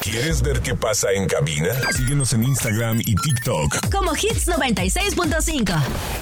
¿Quieres ver qué pasa en cabina? Síguenos en Instagram y TikTok como Hits 96.5.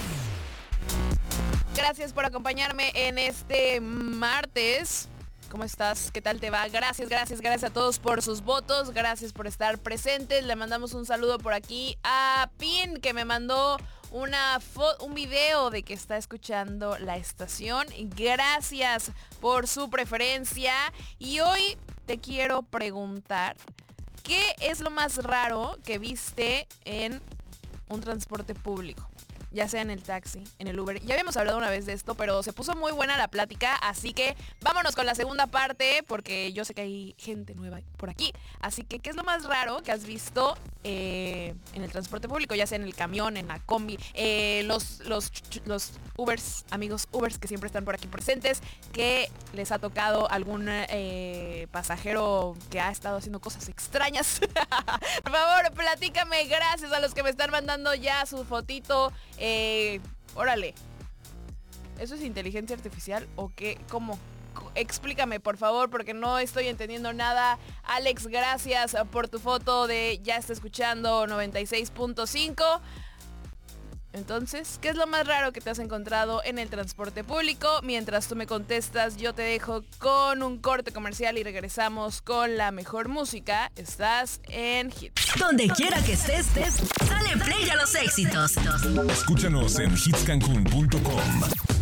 Gracias por acompañarme en este martes. ¿Cómo estás? ¿Qué tal te va? Gracias a todos por sus votos. Gracias por estar presentes. Le mandamos un saludo por aquí a Pin, que me mandó un video de que está escuchando la estación. Gracias por su preferencia. Y hoy te quiero preguntar, ¿qué es lo más raro que viste en un transporte público? Ya sea en el taxi, en el Uber. Ya habíamos hablado una vez de esto, pero se puso muy buena la plática, así que vámonos con la segunda parte, porque yo sé que hay gente nueva por aquí. Así que, ¿qué es lo más raro que has visto en el transporte público? Ya sea en el camión, en la combi, los Ubers, amigos Ubers que siempre están por aquí presentes, que les ha tocado algún pasajero que ha estado haciendo cosas extrañas. Por favor, platícame. Gracias a los que me están mandando ya su fotito. Órale, ¿eso es inteligencia artificial o qué? ¿Cómo? Explícame, por favor, porque no estoy entendiendo nada. Alex, gracias por tu foto de ya está escuchando 96.5. Entonces, ¿qué es lo más raro que te has encontrado en el transporte público? Mientras tú me contestas, yo te dejo con un corte comercial y regresamos con la mejor música. Estás en Hits. Donde quiera que estés, dale play a los éxitos. Escúchanos en hitscancun.com.